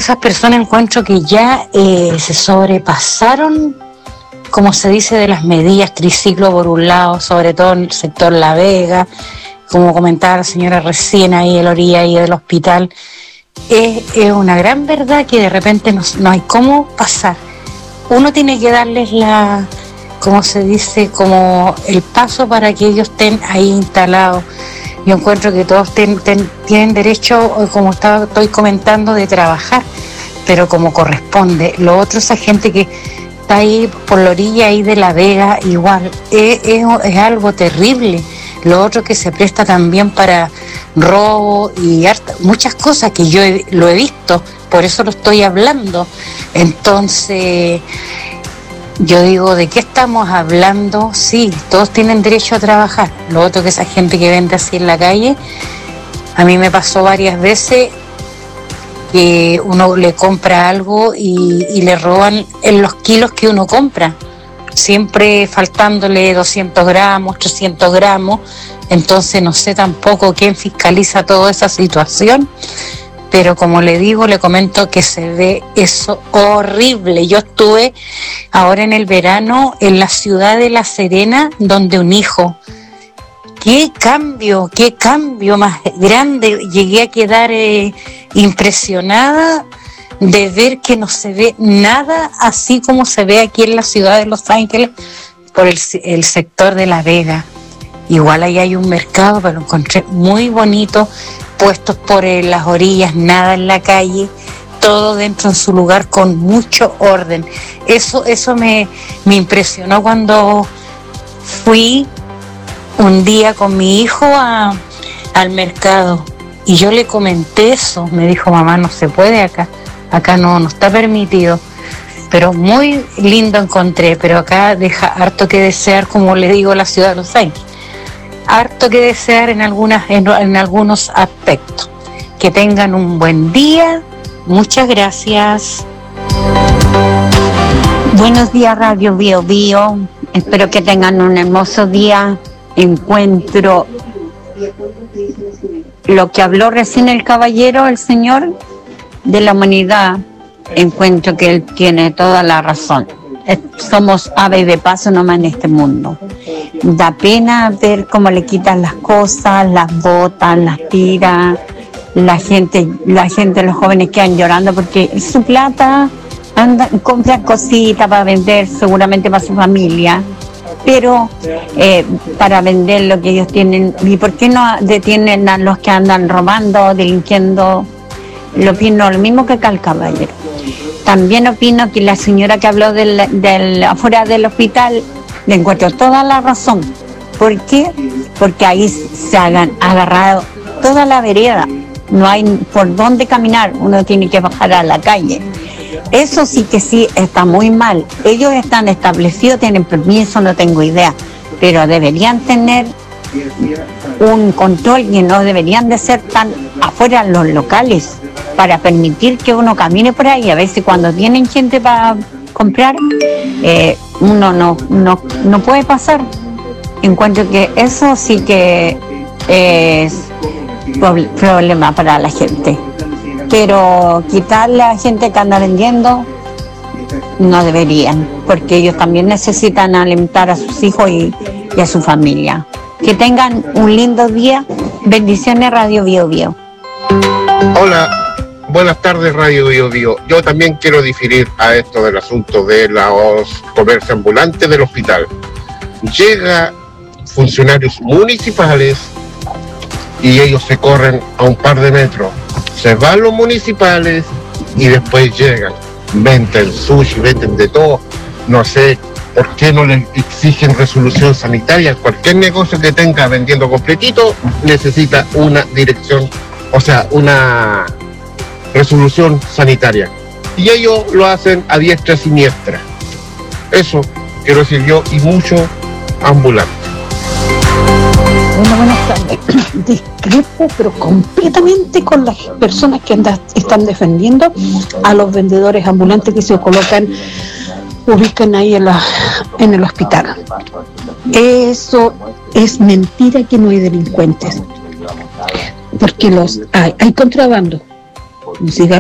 esas personas encuentro que ya se sobrepasaron, como se dice, de las medidas, triciclo por un lado, sobre todo en el sector La Vega, como comentaba la señora recién ahí en la orilla ahí del hospital. Es una gran verdad que de repente no hay cómo pasar. Uno tiene que darles como se dice, como el paso para que ellos estén ahí instalados. Yo encuentro que todos tienen derecho, como estoy comentando, de trabajar, pero como corresponde. Lo otro, esa gente que está ahí por la orilla ahí de La Vega, igual, es algo terrible. Lo otro que se presta también para robo y muchas cosas que yo lo he visto, por eso lo estoy hablando. Entonces, yo digo, ¿de qué estamos hablando? Sí, todos tienen derecho a trabajar. Lo otro que esa gente que vende así en la calle, a mí me pasó varias veces que uno le compra algo y le roban en los kilos que uno compra, siempre faltándole 200 gramos, 300 gramos. Entonces no sé tampoco quién fiscaliza toda esa situación, pero como le digo, le comento que se ve eso horrible. Yo estuve ahora en el verano en la ciudad de La Serena, donde un hijo, qué cambio más grande. Llegué a quedar impresionada de ver que no se ve nada así como se ve aquí en la ciudad de Los Ángeles, por el sector de La Vega. Igual ahí hay un mercado, pero lo encontré muy bonito, puestos por las orillas, nada en la calle, todo dentro en su lugar con mucho orden. Eso me impresionó cuando fui un día con mi hijo al mercado y yo le comenté eso. Me dijo, mamá, no se puede acá no está permitido. Pero muy lindo encontré, pero acá deja harto que desear, como le digo, la ciudad de Los Ángeles. Harto que desear en algunos aspectos. Que tengan un buen día. Muchas gracias. Buenos días, Radio Bio Bio. Espero que tengan un hermoso día. Encuentro lo que habló recién el caballero, el señor de la humanidad. Encuentro que él tiene toda la razón. Somos aves de paso nomás en este mundo. Da pena ver cómo le quitan las cosas, las botan, las tiran. La gente, los jóvenes quedan llorando porque su plata, compran cositas para vender, seguramente para su familia, pero para vender lo que ellos tienen. ¿Y por qué no detienen a los que andan robando, delinquiendo? Lo opino lo mismo que el caballero. También opino que la señora que habló afuera del hospital, le encuentro toda la razón. ¿Por qué? Porque ahí se han agarrado toda la vereda. No hay por dónde caminar, uno tiene que bajar a la calle. Eso sí que sí está muy mal. Ellos están establecidos, tienen permiso, no tengo idea, pero deberían tener un control y no deberían de ser tan afuera los locales para permitir que uno camine por ahí. A veces cuando tienen gente para comprar, uno no puede pasar. Encuentro que eso sí que es problema para la gente, pero quitarle a la gente que anda vendiendo no deberían, porque ellos también necesitan alimentar a sus hijos y a su familia. Que tengan un lindo día. Bendiciones, Radio Bio Bio. Hola, buenas tardes, Radio Bio Bio. Yo también quiero diferir a esto del asunto de los comercios ambulantes del hospital. Llega funcionarios municipales y ellos se corren a un par de metros. Se van los municipales y después llegan. Venden sushi, venden de todo. No sé por qué no les exigen resolución sanitaria. Cualquier negocio que tenga vendiendo completito necesita una dirección, o sea, una resolución sanitaria. Y ellos lo hacen a diestra y siniestra. Eso quiero decir yo, y mucho ambulante. Bueno, buenas tardes. Discrepo, pero completamente con las personas que están defendiendo a los vendedores ambulantes que se ubican ahí en el hospital. Eso es mentira, que no hay delincuentes, porque hay contrabando.